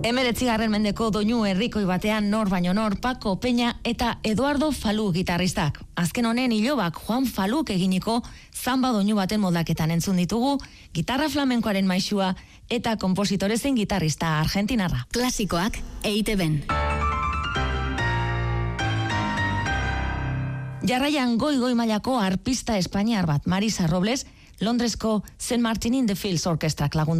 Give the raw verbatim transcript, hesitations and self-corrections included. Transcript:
Hemeretzigarren mendeko doinu herrikoi batean nor baino nor Paco Peña eta Eduardo Falú gitarristak. Azken honen ilobak Juan Faluk eginiko zamba doinu baten moldaketan entzun ditugu, gitarra flamenkoaren maisua eta kompositore zein gitarrista argentinarra. Klasikoak E I TeBen. Jarraian goi-goi mailako arpista espainiar bat, Marisa Robles, Londresko Saint Martin in the Fields orkestrak lagundu